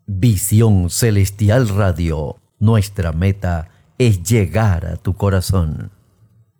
Visión Celestial Radio, nuestra meta es llegar a tu corazón.